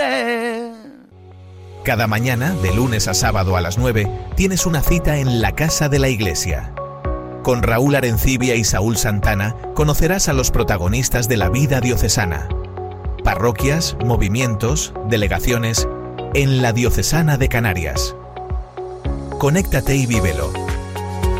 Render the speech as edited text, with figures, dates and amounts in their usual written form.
libre. Cada mañana, de lunes a sábado a las 9, tienes una cita en la Casa de la Iglesia. Con Raúl Arencibia y Saúl Santana conocerás a los protagonistas de la vida diocesana. Parroquias, movimientos, delegaciones en la Diocesana de Canarias. Conéctate y vívelo.